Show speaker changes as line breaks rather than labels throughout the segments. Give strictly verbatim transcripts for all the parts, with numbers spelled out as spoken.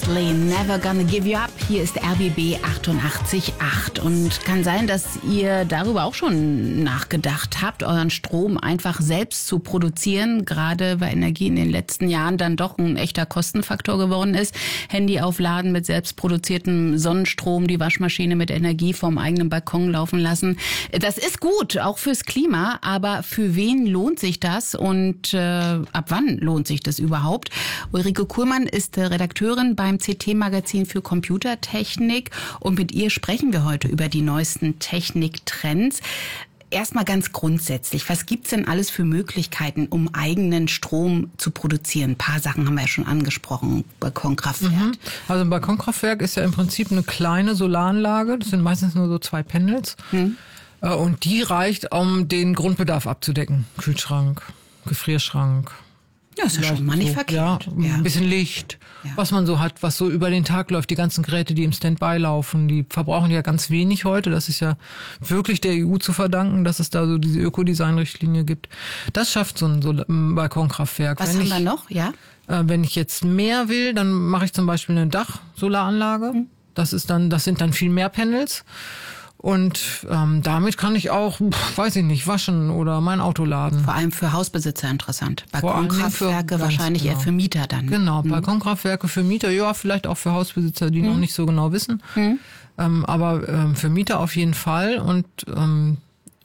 Presley, Never Gonna Give You Up. Hier ist R B B achtundachtzig Komma acht. Und kann sein, dass ihr darüber auch schon nachgedacht habt, euren Strom einfach selbst zu produzieren. Gerade weil Energie in den letzten Jahren dann doch ein echter Kostenfaktor geworden ist. Handy aufladen mit selbst produziertem Sonnenstrom, die Waschmaschine mit Energie vom eigenen Balkon laufen lassen. Das ist gut, auch fürs Klima. Aber für wen lohnt sich das und äh, ab wann lohnt sich das überhaupt? Ulrike Kuhlmann ist Redakteurin beim C T-Magazin für Computertechnik und mit ihr sprechen wir heute über die neuesten Techniktrends. Erstmal ganz grundsätzlich, was gibt's denn alles für Möglichkeiten, um eigenen Strom zu produzieren? Ein paar Sachen haben wir ja schon angesprochen, Balkonkraftwerk.
Mhm. Also ein Balkonkraftwerk ist ja im Prinzip eine kleine Solaranlage, das sind meistens nur so zwei Panels. Mhm. Und die reicht, um den Grundbedarf abzudecken. Kühlschrank, Gefrierschrank.
Ja, ist ja schon mal nicht
so,
verkehrt.
Ja, ja. Ein bisschen Licht, ja. Was man so hat, was so über den Tag läuft. Die ganzen Geräte, die im Standby laufen, die verbrauchen ja ganz wenig heute. Das ist ja wirklich der E U zu verdanken, dass es da so diese Ökodesign-Richtlinie gibt. Das schafft so ein, so ein Balkonkraftwerk.
Was
wenn
haben
ich,
wir noch? Ja.
Äh, wenn ich jetzt mehr will, dann mache ich zum Beispiel eine Dachsolaranlage. Mhm. Das ist dann, das sind dann viel mehr Panels. Und ähm, damit kann ich auch, pf, weiß ich nicht, waschen oder mein Auto laden.
Vor allem für Hausbesitzer interessant. Balkonkraftwerke wahrscheinlich
genau.
eher für Mieter dann.
Genau,
mhm.
Balkonkraftwerke für Mieter, ja, vielleicht auch für Hausbesitzer, die mhm. noch nicht so genau wissen. Mhm. Ähm, aber ähm, für Mieter auf jeden Fall. Und ähm,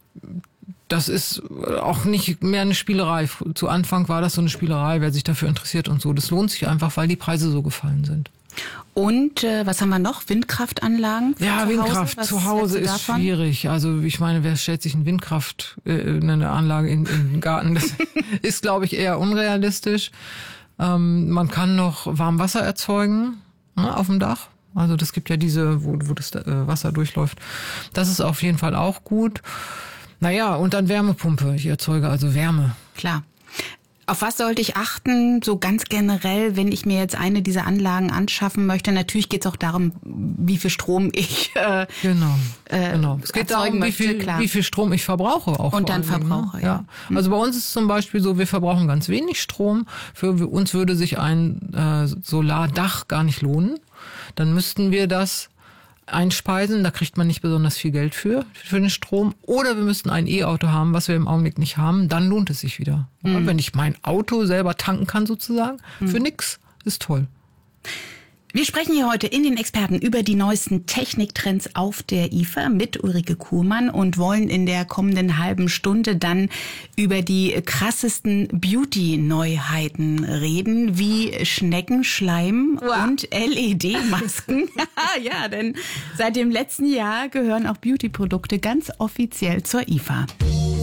das ist auch nicht mehr eine Spielerei. Zu Anfang war das so eine Spielerei, wer sich dafür interessiert und so. Das lohnt sich einfach, weil die Preise so gefallen sind.
Und äh, was haben wir noch? Windkraftanlagen?
Ja,
zu
Windkraft
Hause?
zu Hause ist davon? schwierig. Also ich meine, wer stellt sich eine Windkraft, äh, eine Anlage in, in den Garten? Das ist, glaube ich, eher unrealistisch. Ähm, man kann noch Warmwasser erzeugen, ne, auf dem Dach. Also das gibt ja diese, wo, wo das äh, Wasser durchläuft. Das ist auf jeden Fall auch gut. Naja, und dann Wärmepumpe. Ich erzeuge also Wärme.
Klar. Auf was sollte ich achten, so ganz generell, wenn ich mir jetzt eine dieser Anlagen anschaffen möchte? Natürlich geht es auch darum, wie viel Strom ich äh,
genau,
äh,
genau. Es geht darum, wie viel,
klar.
wie viel Strom ich verbrauche auch.
Und dann
allem,
verbrauche,
ne?
ja.
ja. Also bei uns ist es zum Beispiel so, wir verbrauchen ganz wenig Strom. Für uns würde sich ein äh, Solardach gar nicht lohnen. Dann müssten wir das einspeisen, da kriegt man nicht besonders viel Geld für, für den Strom. Oder wir müssten ein E-Auto haben, was wir im Augenblick nicht haben, dann lohnt es sich wieder. Mhm. Wenn ich mein Auto selber tanken kann sozusagen, mhm. für nix, ist toll.
Wir sprechen hier heute in den Experten über die neuesten Techniktrends auf der I F A mit Ulrike Kuhlmann und wollen in der kommenden halben Stunde dann über die krassesten Beauty-Neuheiten reden, wie Schneckenschleim wow. und L E D-Masken. Ja, denn seit dem letzten Jahr gehören auch Beauty-Produkte ganz offiziell zur I F A.